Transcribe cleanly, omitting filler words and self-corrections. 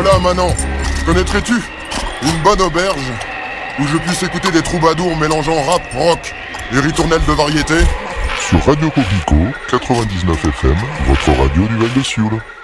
Voilà, Manan. Connaîtrais-tu une bonne auberge où je puisse écouter des troubadours mélangeant rap, rock et ritournelles de variété? Sur Radio Coquelicot, 99 FM, votre radio du Val de Sioule.